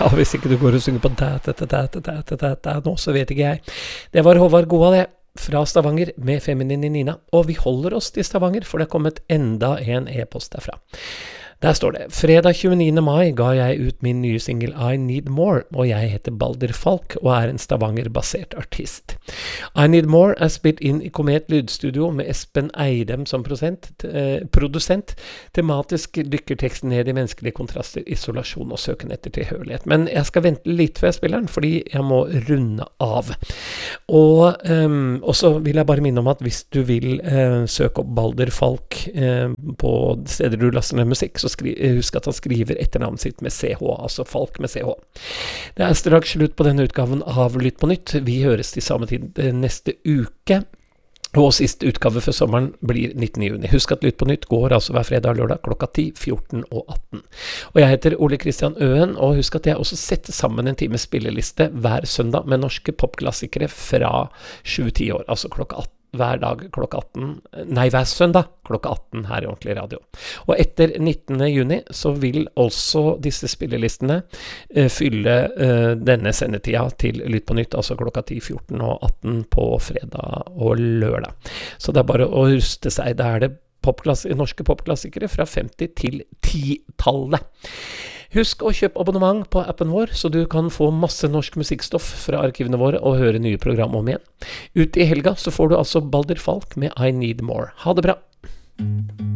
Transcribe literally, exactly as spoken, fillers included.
Ja, hvis ikke du går og synger på da, da, da, da, da, da, da, da, nå, så vet ikke jeg. Det var Håvard Goa, det, fra Stavanger, med Feminine Nina. Og vi holder oss til Stavanger, for det er kommet enda en e-post derfra. Der står det, fredag tjueniende mai ga jeg ut min nye single I Need More, og jeg heter Balder Falk og er en Stavanger-basert artist. I Need More er spilt inn i Komet Lydstudio med Espen Eidem som prosent, eh, produsent. Tematisk dykker teksten ned i menneskelige kontraster, isolasjon og søken etter tilhørighet. Men jeg skal vente litt før jeg spiller den, fordi jeg må runde av. Og, um, og så vil jeg bare minne om at hvis du vil uh, søke opp Balder Falk uh, på steder du laster ned musikk, så skri, husk at han skriver etternavnet sitt med C H, altså Falk med C H. Det er straks slutt på denne utgaven av Lytt på nytt. Vi høres til samme tid neste uke. Og siste utgave for sommeren blir nittende juni. Husk at Lytt på nytt går altså hver fredag og lørdag klokka ti, fjorten og atten. Og jeg heter Ole Kristian Øen, og husk at jeg også setter sammen en time spilleliste hver søndag med norske popklassikere fra sju til ti år, altså klokka atten. Hver dag klokka atten, nei, hver søndag klokka atten her i Ordentlig Radio. Og etter nittende juni så vil også disse spillelistene uh, fylle uh, denne sendetida til Lytt på nytt, altså klokka ti, fjorten og atten på fredag og lørdag. Så det er bare å ruste seg. Da er det popklass- norske popklassikere fra femti til ti-tallet. Husk å kjøpe abonnement på appen vår, så du kan få masse norsk musikkstoff fra arkivene våre og høre nye program om igjen. Ut i helga så får du altså Balder Falk med I Need More. Ha det bra!